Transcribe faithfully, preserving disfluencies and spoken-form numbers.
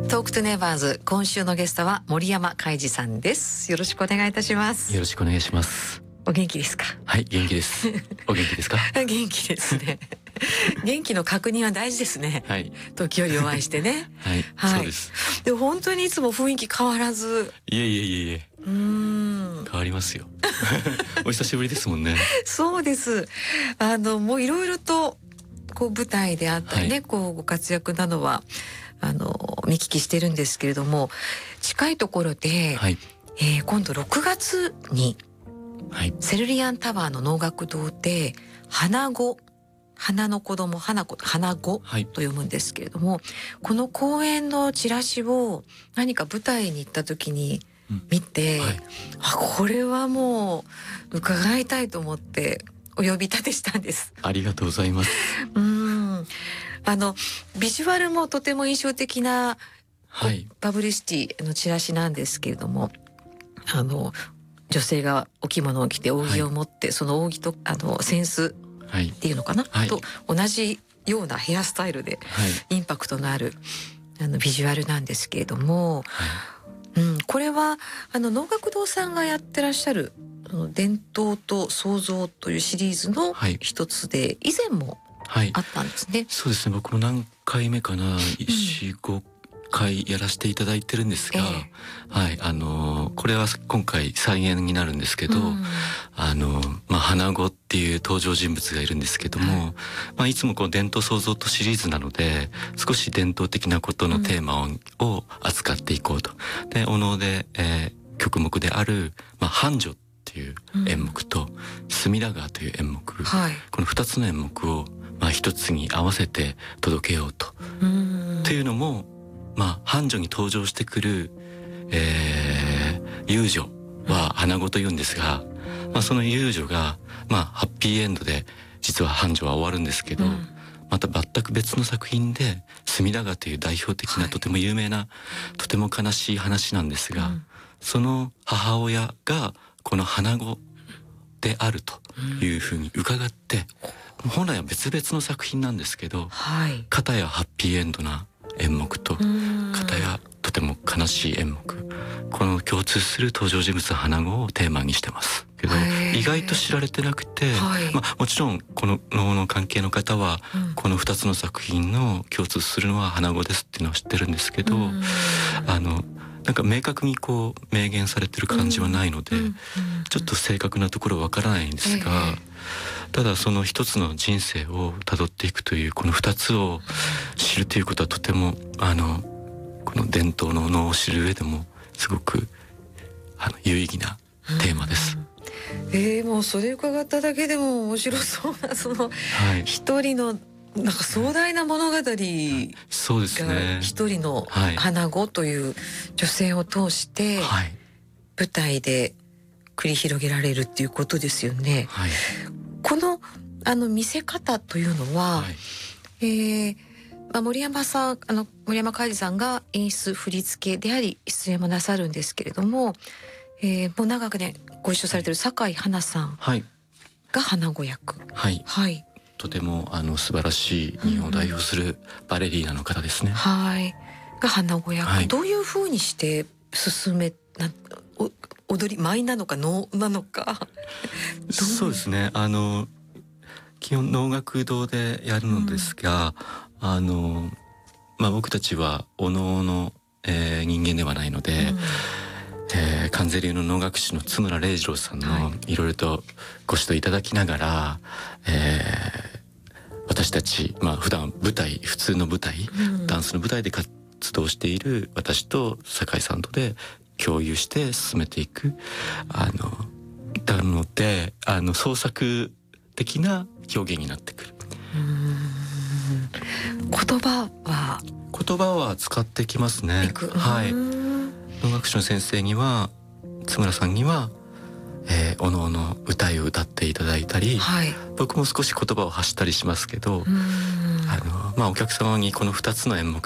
トークトゥネイバーズ、今週のゲストは森山開二さんです。よろしくお願いいたします。 よろしくお願いします。 お元気ですか？ はい、元気です。お元気ですか？ 元気ですね。元気の確認は大事ですね。 はい。 時折お会いしてね。 はい、はい、そうです。 でも本当にいつも雰囲気変わらず。 いえいえいえいえ。うーん。変わりますよ。お久しぶりですもんね。 そうです。あのもういろいろとこう舞台であったりね、はい、こうご活躍などはあの見聞きしてるんですけれども、近いところで、はい、えー、今度ろくがつに、はい、セルリアンタワーの能楽堂で花子、花の子供花子花子と読むんですけれども、はい、この公演のチラシを何か舞台に行った時に見て、うん、はい、あ、これはもう伺いたいと思ってお呼び立てしたんです。 ありがとうございます。 うん、あのビジュアルもとても印象的な、はい、パブリシティのチラシなんですけれども、あの女性がお着物を着て扇を持って、はい、その扇とあの扇子っていうのかな、はい、と同じようなヘアスタイルで、はい、インパクトのあるあのビジュアルなんですけれども、はい、うん、これはあの能楽堂さんがやってらっしゃる伝統と創造というシリーズの一つで、はい、以前もあったんですね。はい、 そうですね、僕も何回目かな、うん、よん、ごかいやらせていただいてるんですが、えー、はい、あのこれは今回再演になるんですけど、うん、あのまあ花子っていう登場人物がいるんですけども、はい、まあいつもこう伝統創造とシリーズなので少し伝統的なことのテーマを、うん、を扱っていこうと。で、お能で、えー、曲目である、まあ、繁盛っていう演目と、うん、隅田川という演目、はい、このふたつの演目をまあ一つに合わせて届けようと。うん、というのも、まあ繁盛に登場してくる、えー、遊女は花子と言うんですが、まあその遊女がまあハッピーエンドで実は繁盛は終わるんですけど、うん、また全く別の作品で隅田川という代表的なとても有名な、はい、とても悲しい話なんですが、うん、その母親がこの花子であるというふうに伺って、うん、本来は別々の作品なんですけど、はい、片やハッピーエンドな演目と片やとても悲しい演目、この共通する登場人物花子をテーマにしてますけど、意外と知られてなくて、はい、まあ、もちろんこの能の関係の方は、うん、このふたつの作品の共通するのは花子ですっていうのは知ってるんですけど、あのなんか明確にこう明言されてる感じはないので、うん、ちょっと正確なところはわからないんですが、えー、ただその一つの人生をたどっていくというこの二つを知るということはとてもあのこの伝統の能を知る上でもすごくあの有意義なテーマです。 うん、えー、もうそれ伺っただけでも面白そうな、その一人のなんか壮大な物語がそうですね、 一人の花子という女性を通して舞台で繰り広げられるっていうことですよね。はい、このあの見せ方というのは、はい、えーまあ、森山さんあの森山開二さんが演出振り付けであり出演もなさるんですけれども、えー、もう長くねご一緒されている酒井花さんが花子役。 はい、はい、とてもあの素晴らしい日本を代表するバレリーナの方ですね。うん、はい、 が花子役、はい、どういうふうにして進めなお踊り舞なのか能なのかそうですね、あの基本能楽堂でやるのですが、うん、あのまあ僕たちはお能の、えー、人間ではないので、うん、えー、関西流の能楽師の津村礼二郎さんのいろいろとご指導いただきながら、えー、私たち、まあ普段舞台普通の舞台、うん、ダンスの舞台で活動している私と酒井さんとで共有して進めていくあのなのであの創作的な表現になってくる。うーん、言葉は言葉は使ってきますね。はい。能楽師の先生には津村さんには、えー、おのおの歌いを歌っていただいたり、はい、僕も少し言葉を発したりしますけど、あのまあお客様にこのふたつの演目